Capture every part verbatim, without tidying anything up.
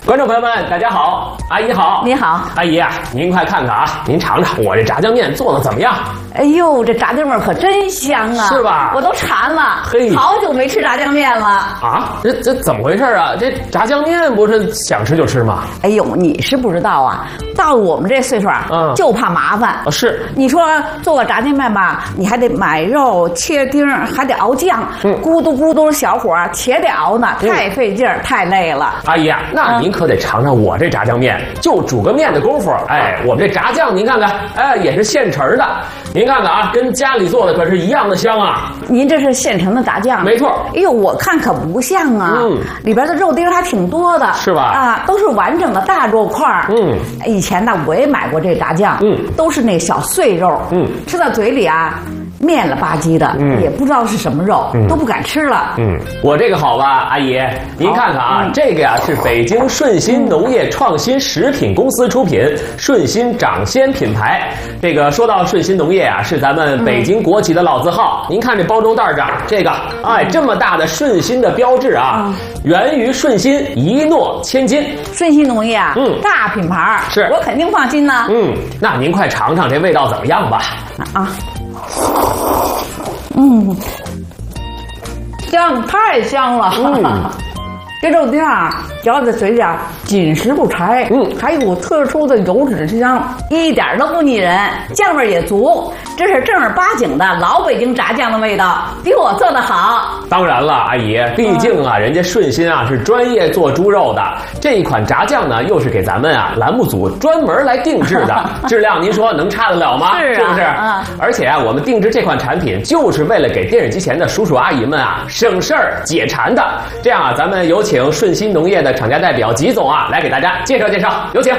观众朋友们，大家好，阿姨好， 你好， 阿姨啊，您快看看啊，您尝尝我这炸酱面做的怎么样？ 哎呦，这炸酱面可真香啊， 是吧？ 我都馋了， 嘿， 好久没吃炸酱面了啊！这这怎么回事啊？这炸酱面不是想吃就吃吗？ 哎呦，你是不知道啊，到了我们这岁数啊，嗯，就怕麻烦。 啊，是。 你说做个炸酱面吧，你还得买肉、切丁，还得熬酱，嗯，咕嘟咕嘟小火且得熬呢，太费劲儿，太累了。 阿姨啊，那您可得尝尝我这炸酱面，就煮个面的功夫，哎，我们这炸酱您看看，哎，也是现成的。您看看啊，跟家里做的可是一样的香啊！ 您这是现成的炸酱， 没错。 哎呦，我看可不像啊，嗯，里边的肉丁还挺多的， 是吧？ 啊，都是完整的大肉块。嗯，以前呢我也买过这炸酱，嗯，都是那小碎肉，嗯，吃到嘴里啊，面了吧唧的，嗯，也不知道是什么肉，嗯，都不敢吃了。 嗯，我这个好吧，阿姨，您看看啊，嗯，这个呀是北京顺心农业创新食品公司出品，顺心掌鲜品牌。这个说到顺心农业啊，是咱们北京国企的老字号。嗯，您看这包装袋上这个，哎，这么大的顺心的标志啊，嗯，源于顺心，一诺千金。 顺心农业啊，嗯，大品牌， 是我肯定放心呢。 嗯，那您快尝尝这味道怎么样吧？ 啊。嗯，香，太香了！嗯，这肉丁啊，嚼在嘴里啊，紧实不柴，嗯，还有股特殊的油脂香，一点都不腻人，酱味也足，这是正儿八经的老北京炸酱的味道，比我做的好。 当然了，阿姨，毕竟啊，人家顺心啊是专业做猪肉的，这一款炸酱呢，又是给咱们啊栏目组专门来定制的，质量您说能差得了吗？ 是啊， 是不是？嗯。而且啊，我们定制这款产品，就是为了给电视机前的叔叔阿姨们啊省事儿解馋的。这样啊，咱们有请顺心农业的厂家代表吉总啊，来给大家介绍介绍，有请。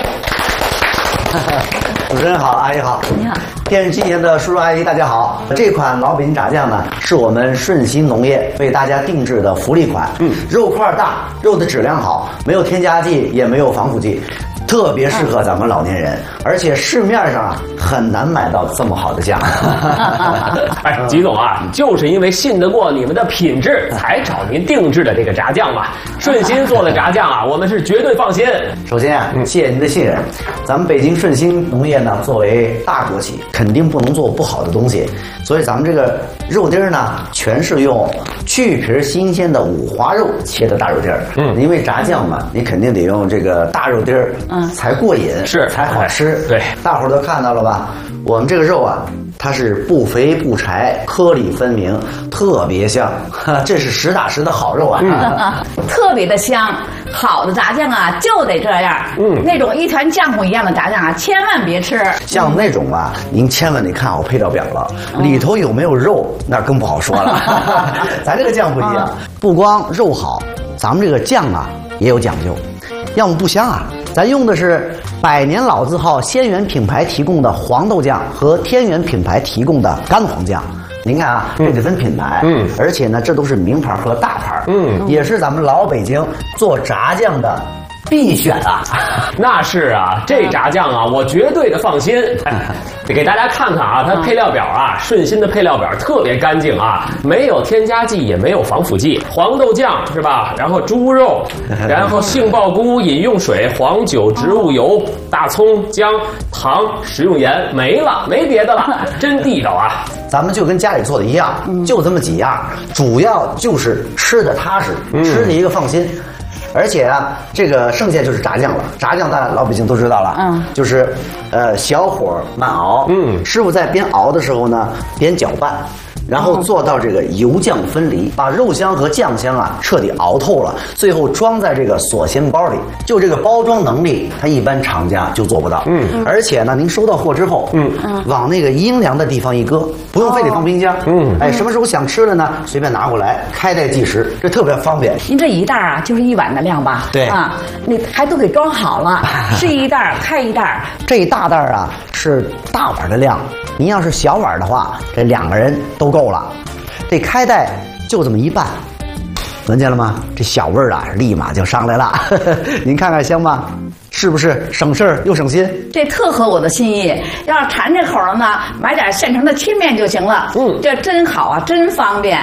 主持人好，阿姨好， 你好， 电视机前的叔叔阿姨大家好。这款老北京炸酱呢，是我们顺心农业为大家定制的福利款。嗯，肉块大，肉的质量好，没有添加剂，也没有防腐剂。特别适合咱们老年人，而且市面上啊很难买到这么好的酱。 哎，吉总啊，就是因为信得过你们的品质，才找您定制的这个炸酱嘛。顺心做的炸酱啊，我们是绝对放心。 首先啊，谢谢您的信任。咱们北京顺心农业呢，作为大国企，肯定不能做不好的东西，所以咱们这个肉丁呢，全是用去皮新鲜的五花肉切的大肉丁儿。嗯，因为炸酱嘛，你肯定得用这个大肉丁儿。嗯，才过瘾， 是才好吃。 对， 大伙儿都看到了吧？我们这个肉啊，它是不肥不柴，颗粒分明，特别香。这是实打实的好肉啊， 嗯、特别的香。好的炸酱啊，就得这样。嗯，那种一团浆糊一样的炸酱啊，千万别吃。 像那种啊，您千万得看好配料表了，嗯、里头有没有肉，那更不好说了。咱这个酱不一样，嗯、不光肉好，咱们这个酱啊也有讲究，要么不香啊。咱用的是百年老字号仙源品牌提供的黄豆酱和天元品牌提供的干黄酱。您看啊，这得分品牌，嗯，而且呢，这都是名牌和大牌，嗯，也是咱们老北京做炸酱的必选啊。 那是啊，这炸酱啊，我绝对的放心。得给大家看看啊，它配料表啊，顺心的配料表特别干净啊，没有添加剂，也没有防腐剂。黄豆酱是吧？然后猪肉，然后杏鲍菇、饮用水、黄酒、植物油、大葱、姜、糖、食用盐，没了，没别的了，真地道啊！ 咱们就跟家里做的一样，就这么几样，主要就是吃的踏实，吃的一个放心。而且啊，这个剩下就是炸酱了。炸酱，咱老百姓都知道了，嗯，就是，呃，小火慢熬，嗯，师傅在边熬的时候呢，边搅拌，然后做到这个油酱分离，把肉香和酱香啊彻底熬透了，最后装在这个锁鲜包里。就这个包装能力，它一般厂家就做不到。嗯，而且呢，您收到货之后，嗯嗯，往那个阴凉的地方一搁，不用非得放冰箱。嗯，哎，什么时候想吃了呢？随便拿过来，开袋即食，这特别方便。 您这一袋啊，就是一碗的量吧？ 对啊，你还都给装好了，是一袋开一袋。 这一大袋啊是大碗的量，您要是小碗的话，这两个人都够了。这开袋就这么一拌，闻见了吗？这小味儿啊，立马就上来了。您看看香吗？是不是省事儿又省心？ 这特合我的心意。要是馋这口了呢，买点现成的切面就行了。嗯，这真好啊，真方便。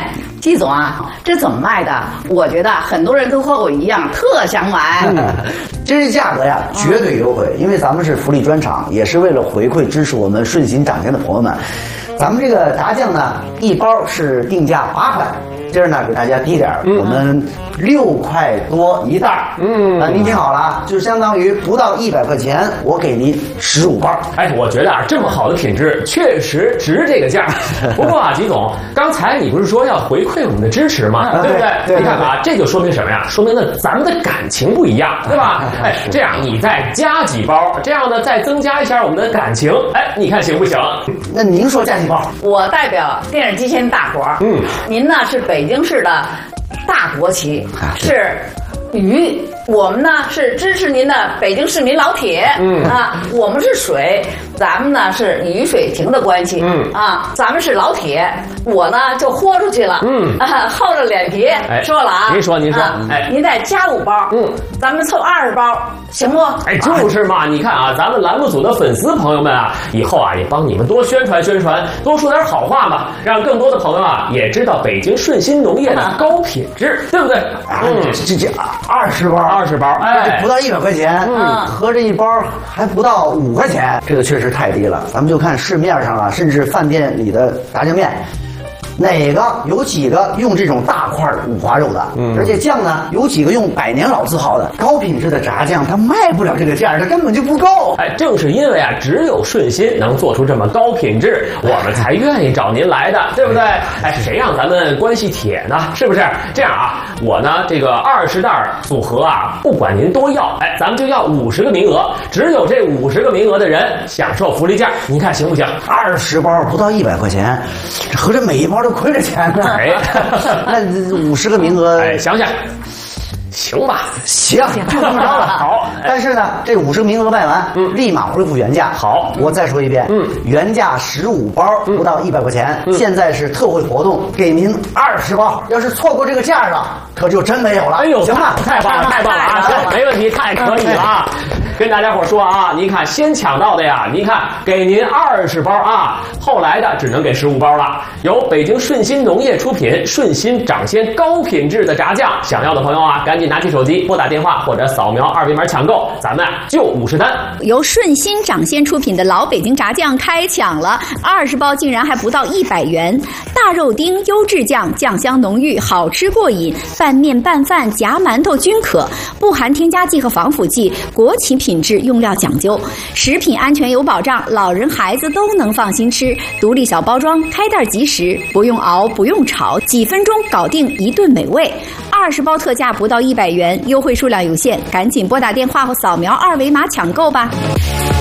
季总啊，这怎么卖的？我觉得很多人都和我一样特想买。 这价格呀，绝对优惠，因为咱们是福利专场，也是为了回馈支持我们顺心掌鲜的朋友们。咱们这个炸酱呢，一包是定价八块。今儿呢，给大家低点儿，嗯、我们六块多一袋儿。嗯，啊，您听好了，就相当于不到一百块钱，我给您十五包。 哎，我觉得啊，这么好的品质，确实值这个价。不过啊，吉总，刚才你不是说要回馈我们的支持吗？嗯、对不对？对对对你看啊，这就说明什么呀？说明呢，咱们的感情不一样，对吧？哎，这样你再加几包，这样呢再增加一下我们的感情。哎，你看行不行？ 那您说加几包？ 我代表电视机前大伙儿，嗯，您呢是北京市的大国旗，是鱼，我们呢是支持您的北京市民老铁，嗯啊，我们是水，咱们呢是雨水情的关系，嗯啊，咱们是老铁，我呢就豁出去了，嗯啊，厚着脸皮、哎、说了啊， 您说您说， 啊、哎，您再加五包，嗯，咱们凑二十包，行不？ 哎，就是嘛，你看啊，咱们栏目组的粉丝朋友们啊，以后啊也帮你们多宣传宣传，多说点好话嘛，让更多的朋友啊也知道北京顺心农业的高品质，对不对？ 嗯，这这二十包。 二十包，哎， 不到一百块钱，嗯，合着一包还不到五块钱，这个确实太低了。咱们就看市面上啊，甚至饭店里的炸酱面，哪个有几个用这种大块五花肉的？嗯，而且酱呢，有几个用百年老字号的高品质的炸酱，它卖不了这个价，它根本就不够。 哎，正是因为啊，只有顺心能做出这么高品质，我们才愿意找您来的，对不对？哎，谁让咱们关系铁呢？是不是？这样啊，我呢这个二十袋组合啊，不管您多要，哎，咱们就要五十个名额，只有这五十个名额的人享受福利价，您看行不行？ 二十包不到一百块钱，这合着每一包都亏着钱呢。 哎， 那五十个名额， 哎，想想。行吧， 行，就这么着了。好，但是呢，这五十个名额卖完，嗯，立马恢复原价。 好， 我再说一遍，嗯，原价十五包，不到一百块钱，嗯，现在是特惠活动，给您二十包。要是错过这个价了，可就真没有了。 哎呦， 行吧， 太棒了，太棒了啊！行，没问题，太可以了啊！跟大家伙说啊，您看先抢到的呀，您看给您二十包啊，后来的只能给十五包了。由北京顺心农业出品，顺心掌鲜高品质的炸酱，想要的朋友啊，赶紧拿起手机拨打电话或者扫描二维码抢购，咱们就五十单。 由顺心掌鲜出品的老北京炸酱开抢了，二十包竟然还不到一百元。大肉丁优质酱，酱香浓郁，好吃过瘾，拌面拌饭夹馒头均可，不含添加剂和防腐剂，国企品质，用料讲究，食品安全有保障，老人孩子都能放心吃。独立小包装，开袋即食，不用熬不用炒，几分钟搞定一顿美味。二十包特价不到一百元，优惠数量有限，赶紧拨打电话或扫描二维码抢购吧。